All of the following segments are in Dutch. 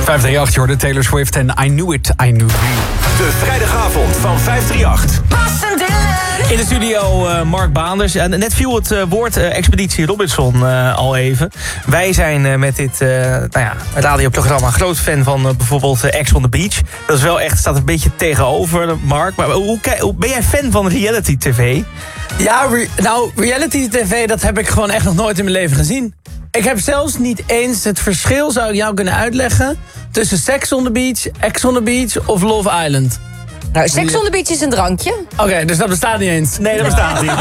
538, je hoorde Taylor Swift en I Knew It, I Knew You. De vrijdagavond van 538. In de studio Mark Baanders. Net viel het woord Expeditie Robinson al even. Wij zijn met dit radioprogramma groot fan van bijvoorbeeld Ex on the Beach. Dat is wel echt, staat een beetje tegenover, Mark. Maar ben jij fan van reality tv? Ja, reality tv, dat heb ik gewoon echt nog nooit in mijn leven gezien. Ik heb zelfs niet eens het verschil, zou ik jou kunnen uitleggen, tussen Sex on the Beach, Ex on the Beach of Love Island. Nou, Sex on the Beach is een drankje. Oké, dus dat bestaat niet eens. Nee, dat bestaat niet.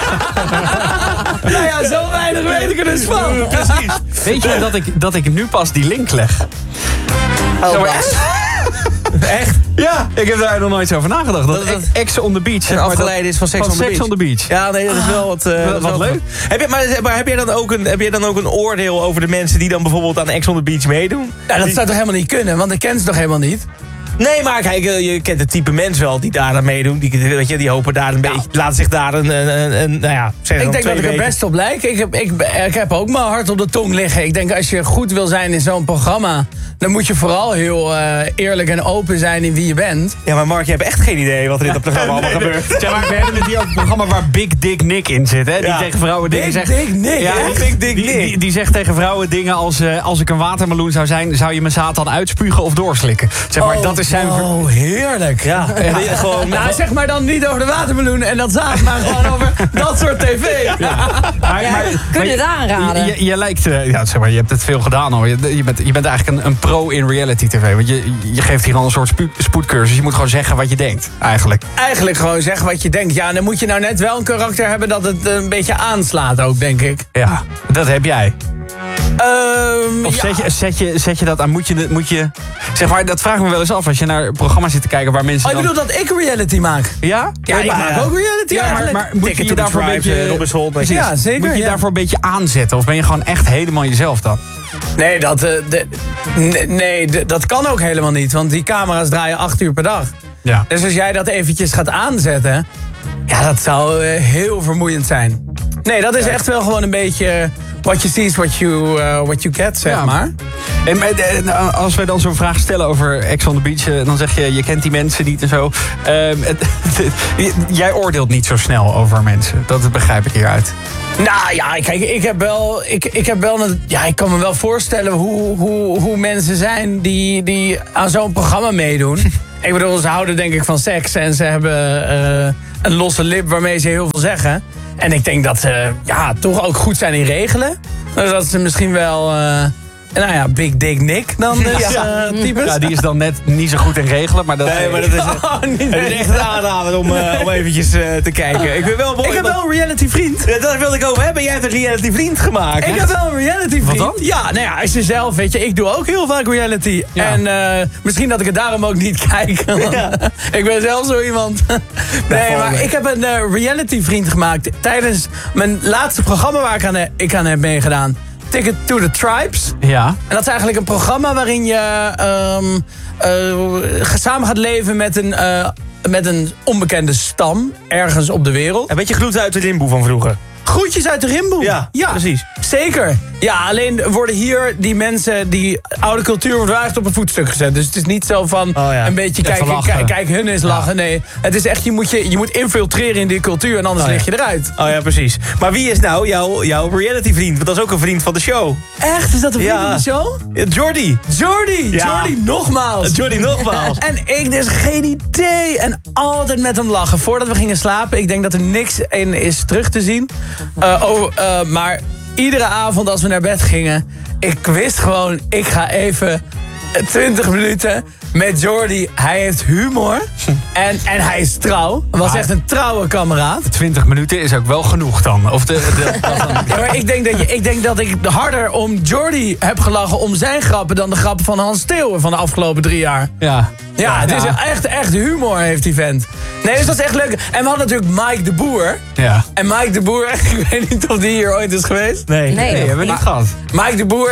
Nou ja, zo weinig weet ik er dus van. Precies. Weet je dat ik nu pas die link leg? Echt? Ja, ik heb daar nog nooit over nagedacht. Dat Ex on the Beach een afgeleide is van Sex on the Beach. Ja, nee, dat is wel wat leuk. Heb jij dan ook een oordeel over de mensen die dan bijvoorbeeld aan Ex on the Beach meedoen? Ja, dat zou toch helemaal niet kunnen, want ik ken ze toch helemaal niet? Nee, maar kijk, je kent het type mens wel die daar aan meedoen. Die hopen daar een beetje, laten zich daar ik denk dat ik er best op lijk. Ik heb ook mijn hart op de tong liggen. Ik denk, als je goed wil zijn in zo'n programma, dan moet je vooral heel eerlijk en open zijn in wie je bent. Ja, maar Mark, je hebt echt geen idee wat er in dat programma allemaal gebeurt. Ja, maar we hebben het hier over een programma waar Big Dick Nick in zit, hè? Die tegen vrouwen dingen zegt. Big Dick Nick, ja, Big Dick Nick. Die zegt tegen vrouwen dingen als ik een watermeloen zou zijn, zou je mijn zaad dan uitspugen of doorslikken? Zeg maar, dat is zijn... Oh, heerlijk. Ja. Gewoon, nou, zeg maar dan niet over de watermeloen en dat zaad, maar gewoon over dat soort tv. Ja. Kun je het aanraden? Je lijkt, zeg maar, je hebt het veel gedaan al. Je bent eigenlijk een pro in reality tv. Want je geeft hier al een soort spoedcursus. Je moet gewoon zeggen wat je denkt, eigenlijk. Eigenlijk gewoon zeggen wat je denkt. Ja, dan moet je nou net wel een karakter hebben dat het een beetje aanslaat ook, denk ik. Ja, dat heb jij. Of ja. zet je dat aan? Moet je... Zeg maar, dat vraag ik me wel eens af als je naar programma's zit te kijken waar mensen. Oh, je bedoelt dat ik reality maak? Ja? Ja, ik maak ook reality. Ja, maar moet je daarvoor een beetje... Robinson, ja, zeker. Moet je daarvoor een beetje aanzetten? Of ben je gewoon echt helemaal jezelf dan? Nee, dat kan ook helemaal niet. Want die camera's draaien 8 uur per dag. Ja. Dus als jij dat eventjes gaat aanzetten, ja, dat zou heel vermoeiend zijn. Nee, dat is echt wel gewoon een beetje... What you see is what you get, zeg maar. En als wij dan zo'n vraag stellen over Ex on the Beach, dan zeg je kent die mensen niet en zo. Jij oordeelt niet zo snel over mensen. Dat begrijp ik hieruit. Nou ja, kijk, ik kan me wel voorstellen hoe mensen zijn die aan zo'n programma meedoen. Ik bedoel, ze houden denk ik van seks en ze hebben een losse lip waarmee ze heel veel zeggen. En ik denk dat ze toch ook goed zijn in regelen. Dus dat ze misschien wel... Big Dick Nick dan types. Ja, die is dan net niet zo goed in regelen, maar dat... Nee, maar dat is, het is echt een aanrader om eventjes te kijken. Ik heb wel een reality vriend. Ja, dat wilde ik over hebben. Jij hebt een reality vriend gemaakt. Ik heb wel een reality vriend. Wat dan? Ja, nou ja, als je zelf, weet je, ik doe ook heel vaak reality. Ja. En misschien dat ik het daarom ook niet kijk. Ja. Ik ben zelf zo iemand. Nee, maar ik heb een reality vriend gemaakt tijdens mijn laatste programma waar ik aan heb meegedaan. Ticket to the Tribes. Ja. En dat is eigenlijk een programma waarin je samen gaat leven met een onbekende stam ergens op de wereld. Een beetje groet uit de Rimboe van vroeger. Groetjes uit de Rimboe. Ja, precies. Zeker. Ja, alleen worden hier die mensen, die oude cultuur wordt wel echt op een voetstuk gezet. Dus het is niet zo van een beetje kijk hun eens lachen. Nee, het is echt, je moet infiltreren in die cultuur en anders lig je eruit. Oh ja, precies. Maar wie is nou jouw reality vriend? Want dat is ook een vriend van de show. Echt? Is dat een vriend van de show? Jordi. Jordi nogmaals. Jordi nogmaals. En ik dus geen idee. En altijd met hem lachen. Voordat we gingen slapen, ik denk dat er niks in is terug te zien. Maar iedere avond als we naar bed gingen, ik wist gewoon, ik ga even 20 minuten met Jordi. Hij heeft humor en hij is trouw. Hij was echt een trouwe kameraad. 20 minuten is ook wel genoeg dan. Of ja, maar ik denk dat ik harder om Jordi heb gelachen om zijn grappen dan de grappen van Hans Steeuwen van de afgelopen 3 jaar. Ja, het is echt humor heeft die vent. Nee, dus dat is echt leuk. En we hadden natuurlijk Mike de Boer. Ja. En Mike de Boer, ik weet niet of die hier ooit is geweest. Nee, hebben we niet gehad. Mike de Boer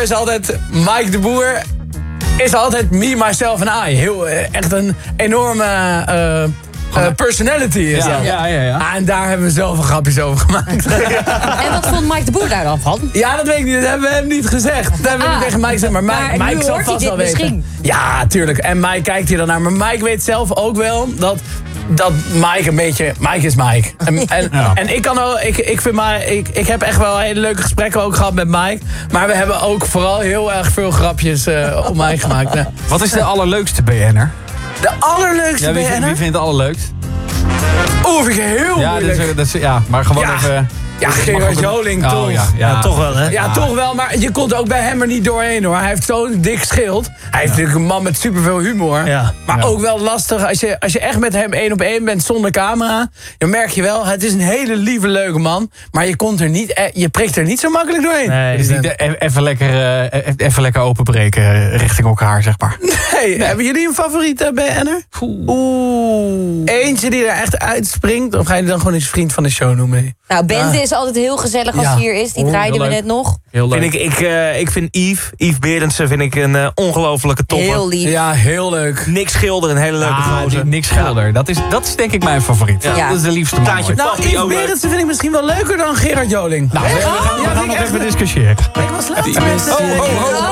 is altijd me, myself en I. Echt een enorme Personality is dat. Ja. En daar hebben we zoveel grapjes over gemaakt. En wat vond Mike de Boer daar dan van? Ja, dat weet ik niet. Dat hebben we hem niet gezegd. Dat hebben we niet tegen Mike gezegd. Maar Maar Mike nu zal hoort hij vast dit wel weten. misschien. Ja, tuurlijk. En Mike kijkt hier dan naar. Maar Mike weet zelf ook wel dat Mike een beetje... Mike is Mike. En ik kan ook... Ik heb echt wel hele leuke gesprekken ook gehad met Mike. Maar we hebben ook vooral heel erg veel grapjes op Mike gemaakt. Ja. Wat is de allerleukste BN'er? De allerleukste Wie BN'er? vindt het allerleukst? Vind ik heel moeilijk. Maar gewoon Ja. even... Ja, Gerard Joling, Oh, toch? Ja, toch wel, hè? Ja, toch wel, maar je komt ook bij hem er niet doorheen, hoor. Hij heeft zo'n dik schild. Hij is natuurlijk een man met superveel humor. Ja. Maar ook wel lastig, als je echt met hem 1-op-1 bent zonder camera... dan merk je wel, het is een hele lieve, leuke man... maar je prikt er niet zo makkelijk doorheen. Nee, Het is niet even lekker openbreken richting elkaar, zeg maar. Nee, hebben jullie een favoriete BN'er? Eentje die er echt uitspringt? Of ga je dan gewoon eens vriend van de show noemen? Nou, Bente is altijd heel gezellig als hij hier is. Die draaiden we leuk. net nog. Heel leuk. Ik vind Yves Berendsen vind ik een ongelofelijke topper. Heel lief. Ja, heel leuk. Nick Schilder, een hele leuke gozer. Nick Schilder. Dat is denk ik mijn favoriet. Ja. Dat is de liefste man Taartje ooit. Nou, Papi Yves ook leuk. Berendsen vind ik misschien wel leuker dan Gerard Joling. Nou, we gaan nog even discussiëren. Ik was laatst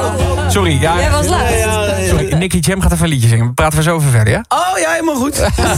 Sorry, Jij was laatst. sorry. Nicky Jam gaat even een liedje zingen. Praten we zo over verder, ja? Oh ja, helemaal goed.